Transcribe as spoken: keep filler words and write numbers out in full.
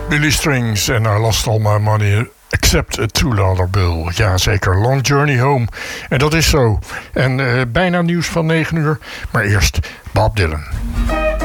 Billy Strings en I Lost All My Money Except a Two Dollar Bill. Ja, zeker. Long Journey Home. En dat is zo. En uh, bijna nieuws van negen uur. Maar eerst Bob Dylan.